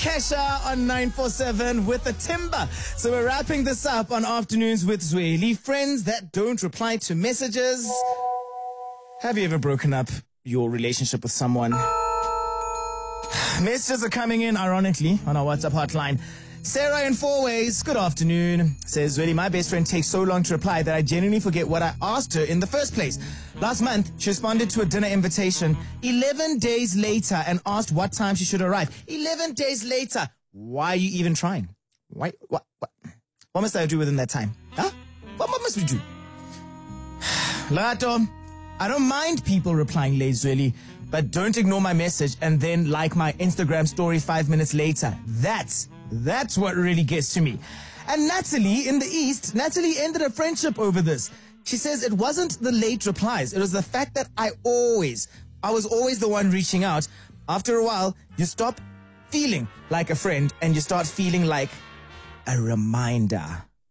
Kesha on 947 with the timber. So we're wrapping this up on Afternoons with Zweli. Friends that don't reply to messages. Have you ever broken up your relationship with someone? Messages are coming in, ironically, on our WhatsApp hotline. Sarah in Four Ways, good afternoon. Says, really, my best friend takes so long to reply that I genuinely forget what I asked her in the first place. Last month, she responded to a dinner invitation 11 days later and asked what time she should arrive. 11 days later. Why are you even trying? Why? What must I do within that time? Huh? What must we do? Lato, I don't mind people replying late, Zweli, but don't ignore my message and then like my Instagram story 5 minutes later. That's what really gets to me. And Natalie in the East, Natalie ended a friendship over this. She says it wasn't the late replies. It was the fact that I was always the one reaching out. After a while, you stop feeling like a friend and you start feeling like a reminder.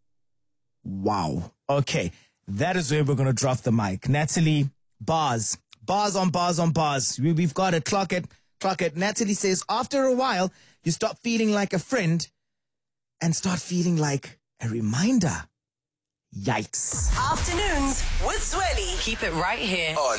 Wow. Okay. That is where we're going to drop the mic. Natalie, bars on bars on bars. We've got it. Clock it. Natalie says, after a while, you stop feeling like a friend and start feeling like a reminder. Yikes. Afternoons with Zweli. Keep it right here on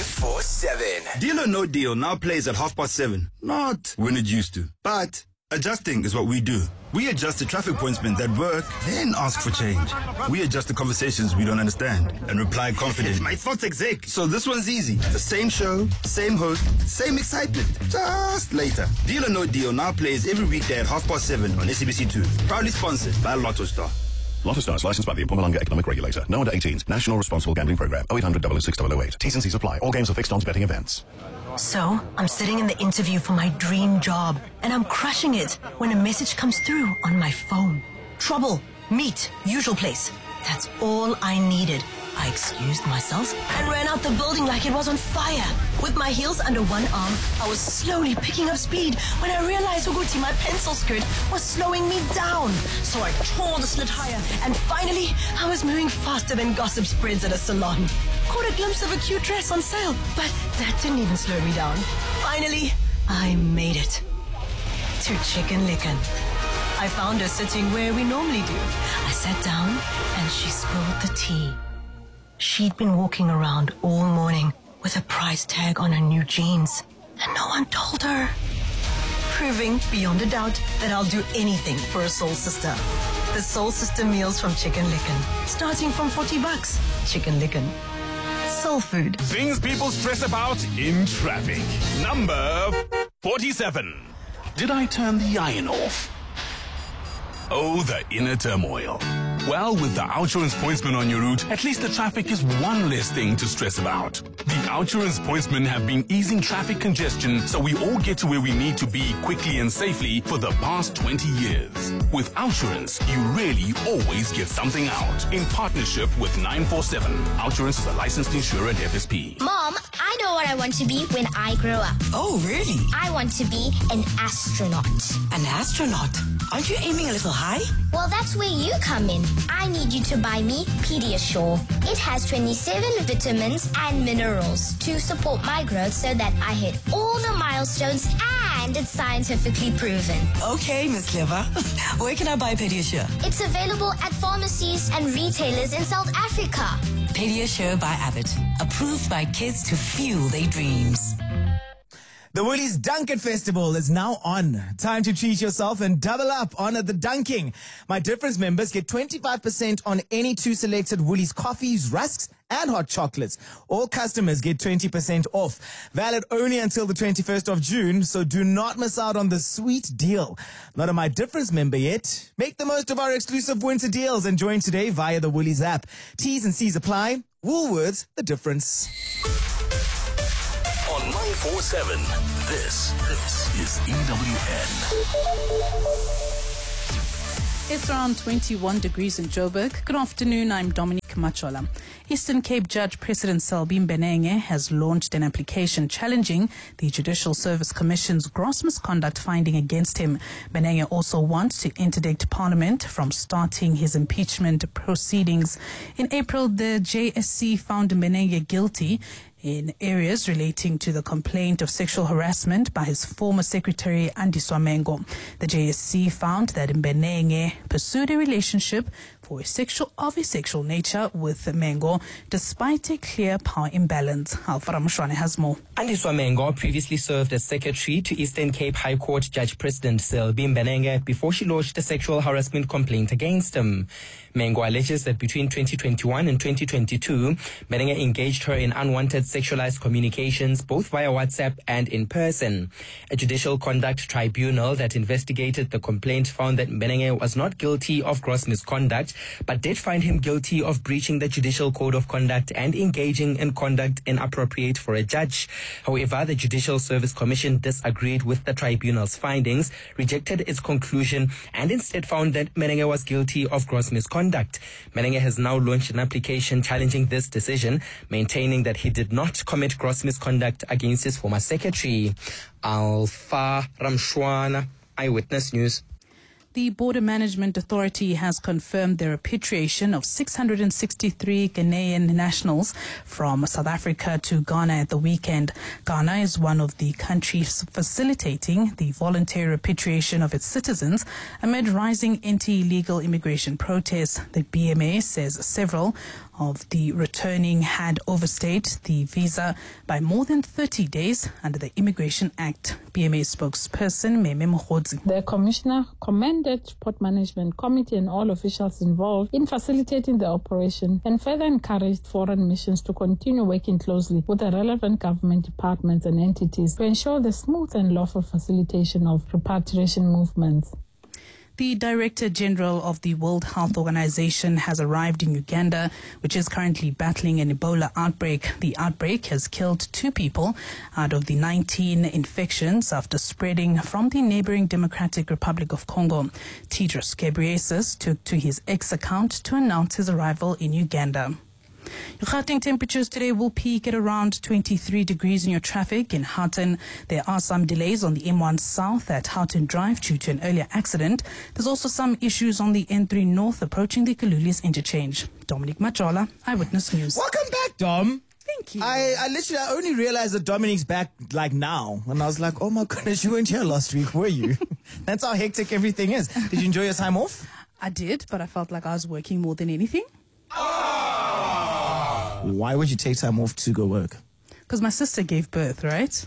947. Deal or No Deal now plays at 7:30. Not when it used to, but adjusting is what we do. We adjust the traffic pointsmen that work, then ask for change. We adjust the conversations we don't understand and reply confident. My thoughts exec. So this one's easy. The same show, same host, same excitement. Just later. Deal or No Deal now plays every weekday at 7:30 on SABC2. Proudly sponsored by Lotto Star. Lotto Star is licensed by the Mpumalanga Economic Regulator. No under 18s. National Responsible Gambling Program. 0800 006 008. T's and C's apply. All games are fixed odds betting events. So, I'm sitting in the interview for my dream job, and I'm crushing it when a message comes through on my phone. Trouble, meet, usual place. That's all I needed. I excused myself and ran out the building like it was on fire. With my heels under one arm, I was slowly picking up speed when I realized Uguti, my pencil skirt, was slowing me down. So I tore the slit higher, and finally, I was moving faster than gossip spreads at a salon. Caught a glimpse of a cute dress on sale, but that didn't even slow me down. Finally, I made it to Chicken Licken. I found her sitting where we normally do. I sat down and she spilled the tea. She'd been walking around all morning with a price tag on her new jeans, and no one told her. Proving beyond a doubt that I'll do anything for a soul sister. The Soul Sister meals from Chicken Licken, starting from $40. Chicken Licken. Soul food. Things people stress about in traffic. Number 47. Did I turn the iron off? Oh, the inner turmoil. Well, with the Outsurance Pointsmen on your route, at least the traffic is one less thing to stress about. The Outsurance Pointsmen have been easing traffic congestion so we all get to where we need to be quickly and safely for the past 20 years. With Outsurance, you really always get something out. In partnership with 947. Outsurance is a licensed insurer at FSP. Mom, I know what I want to be when I grow up. Oh, really? I want to be an astronaut. An astronaut? Aren't you aiming a little high? Well, that's where you come in. I need you to buy me Pediasure. It has 27 vitamins and minerals to support my growth so that I hit all the milestones, and it's scientifically proven. Okay, Miss Clever. Where can I buy Pediasure? It's available at pharmacies and retailers in South Africa. Pediasure by Abbott. Approved by kids to fuel their dreams. The Woolies Dunk It Festival is now on. Time to treat yourself and double up on the dunking. My Difference members get 25% on any two selected Woolies coffees, rusks, and hot chocolates. All customers get 20% off. Valid only until the 21st of June, so do not miss out on this sweet deal. Not a My Difference member yet? Make the most of our exclusive winter deals and join today via the Woolies app. T's and C's apply. Woolworths, the difference. On 947, this is EWN. It's around 21 degrees in Joburg. Good afternoon, I'm Dominique Machola. Eastern Cape Judge President Selby Mbenenge has launched an application challenging the Judicial Service Commission's gross misconduct finding against him. Mbenenge also wants to interdict Parliament from starting his impeachment proceedings. In April, the JSC found Mbenenge guilty in areas relating to the complaint of sexual harassment by his former secretary, Andiswa Mengo. The JSC found that Mbenenge pursued a relationship of a sexual nature with Mengo, despite a clear power imbalance. Alpha Ramshwane has more. Andiswa Mengo previously served as secretary to Eastern Cape High Court Judge President Selby Mbenenge before she lodged a sexual harassment complaint against him. Mengo alleges that between 2021 and 2022, Mbenenge engaged her in unwanted sexualized communications, both via WhatsApp and in person. A judicial conduct tribunal that investigated the complaint found that Mbenenge was not guilty of gross misconduct, but did find him guilty of breaching the Judicial Code of Conduct and engaging in conduct inappropriate for a judge. However, the Judicial Service Commission disagreed with the tribunal's findings, rejected its conclusion, and instead found that Mbenenge was guilty of gross misconduct. Mbenenge has now launched an application challenging this decision, maintaining that he did not commit gross misconduct against his former secretary. Alpha Ramshwana, Eyewitness News. The Border Management Authority has confirmed the repatriation of 663 Ghanaian nationals from South Africa to Ghana at the weekend. Ghana is one of the countries facilitating the voluntary repatriation of its citizens amid rising anti-illegal immigration protests. The BMA says several of the returning had overstayed the visa by more than 30 days under the Immigration Act. BMA spokesperson Meme Mohodzi. The Commissioner commended Port Management Committee and all officials involved in facilitating the operation and further encouraged foreign missions to continue working closely with the relevant government departments and entities to ensure the smooth and lawful facilitation of repatriation movements. The Director General of the World Health Organization has arrived in Uganda, which is currently battling an Ebola outbreak. The outbreak has killed 2 people out of the 19 infections after spreading from the neighboring Democratic Republic of Congo. Tedros Ghebreyesus took to his X account to announce his arrival in Uganda. Your Gauteng temperatures today will peak at around 23 degrees in your traffic. In Houghton, there are some delays on the M1 South at Houghton Drive due to an earlier accident. There's also some issues on the N3 North approaching the Kalulius interchange. Dominic Majola, Eyewitness News. Welcome back, Dom. Thank you. I only realized that Dominic's back like now. And I was like, oh my goodness, you weren't here last week, were you? That's how hectic everything is. Did you enjoy your time off? I did, but I felt like I was working more than anything. Why would you take time off to go work? Because my sister gave birth, right?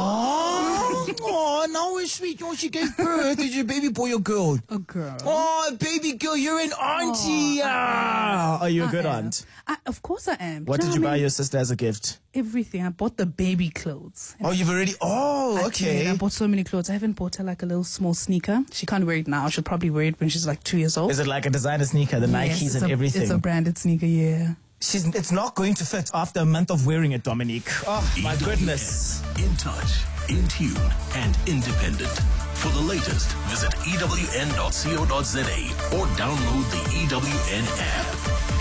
Oh, now it's sweet. Oh, she gave birth. Did your baby boy or girl? A girl. Oh, baby girl, you're an auntie. Are you a good aunt? Of course I am. What did you buy your sister as a gift? Everything. I bought the baby clothes. Oh, you've already... Oh, okay. I bought so many clothes. I haven't bought her like a little small sneaker. She can't wear it now. She'll probably wear it when she's like 2 years old. Is it like a designer sneaker, the Nikes and everything? It's a branded sneaker, yeah. It's not going to fit after a month of wearing it, Dominique. Oh, my goodness. In touch, in tune, and independent. For the latest, visit ewn.co.za or download the EWN app.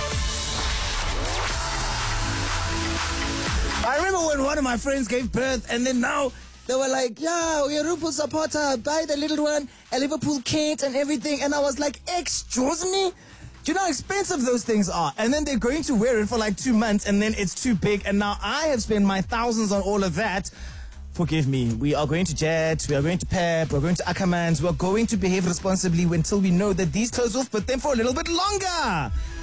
I remember when one of my friends gave birth, and then now they were like, yeah, we're a Liverpool supporter, buy the little one, a Liverpool kit and everything. And I was like, excuse me? Do you know how expensive those things are? And then they're going to wear it for like 2 months, and then it's too big. And now I have spent my thousands on all of that. Forgive me. We are going to Jet, we are going to Pep, we're going to Ackermans. We're going to behave responsibly until we know that these clothes will fit them for a little bit longer.